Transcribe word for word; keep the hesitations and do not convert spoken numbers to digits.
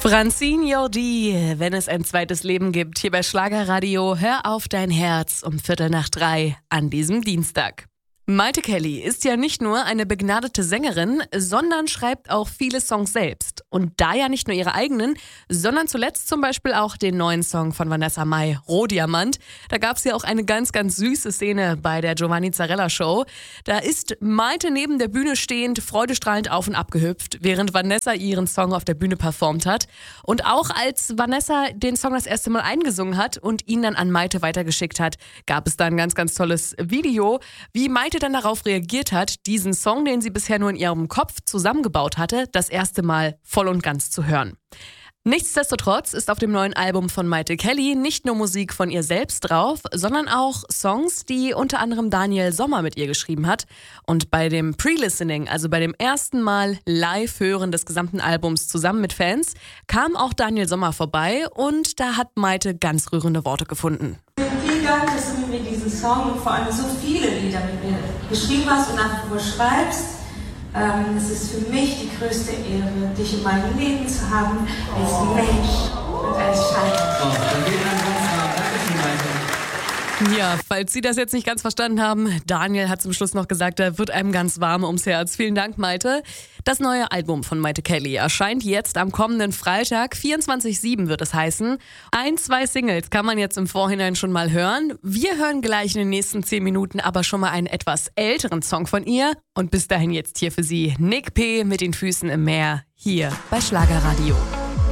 Francine Jordi, wenn es ein zweites Leben gibt, hier bei Schlagerradio, hör auf dein Herz um Viertel nach drei an diesem Dienstag. Mayte Kelly ist ja nicht nur eine begnadete Sängerin, sondern schreibt auch viele Songs selbst. Und da ja nicht nur ihre eigenen, sondern zuletzt zum Beispiel auch den neuen Song von Vanessa Mai, Rohdiamant. Da gab es ja auch eine ganz, ganz süße Szene bei der Giovanni Zarella Show. Da ist Mayte neben der Bühne stehend, freudestrahlend auf und ab gehüpft, während Vanessa ihren Song auf der Bühne performt hat. Und auch als Vanessa den Song das erste Mal eingesungen hat und ihn dann an Mayte weitergeschickt hat, gab es da ein ganz, ganz tolles Video, wie Mayte dann darauf reagiert hat, diesen Song, den sie bisher nur in ihrem Kopf zusammengebaut hatte, das erste Mal voll und ganz zu hören. Nichtsdestotrotz ist auf dem neuen Album von Mayte Kelly nicht nur Musik von ihr selbst drauf, sondern auch Songs, die unter anderem Daniel Sommer mit ihr geschrieben hat. Und bei dem Pre-Listening, also bei dem ersten Mal Live-Hören des gesamten Albums zusammen mit Fans, kam auch Daniel Sommer vorbei und da hat Mayte ganz rührende Worte gefunden. Vielen Dank, dass du mir diesen Song und vor allem so viele Lieder mit mir geschrieben hast und nach wie vor schreibst. Ähm, es ist für mich die größte Ehre, dich in meinem Leben zu haben, als Mensch und als Schalter. So, dann geht an uns nach. Dankeschön, Mayte. Ja, falls Sie das jetzt nicht ganz verstanden haben, Daniel hat zum Schluss noch gesagt, da wird einem ganz warm ums Herz. Vielen Dank, Mayte. Das neue Album von Mayte Kelly erscheint jetzt am kommenden Freitag, vierundzwanzig sieben wird es heißen. Ein, zwei Singles kann man jetzt im Vorhinein schon mal hören. Wir hören gleich in den nächsten zehn Minuten aber schon mal einen etwas älteren Song von ihr. Und bis dahin jetzt hier für Sie Nick P. mit den Füßen im Meer, hier bei Schlagerradio.